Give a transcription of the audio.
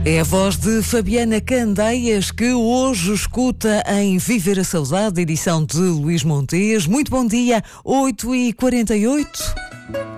É a voz de Fabiana Candeias que hoje escuta em Viver a Saudade, edição de Luís Montes. Muito bom dia, 8h48.